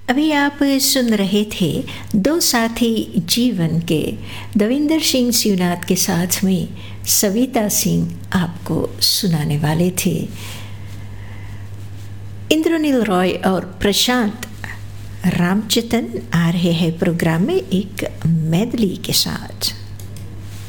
अभी आप सुन रहे थे दो साथी जीवन के दविंदर सिंह शिवनाथ के साथ में सविता सिंह आपको सुनाने वाले थे। इंद्रनील रॉय और प्रशांत रामचतन आ रहे हैं प्रोग्राम में एक मेदली के साथ।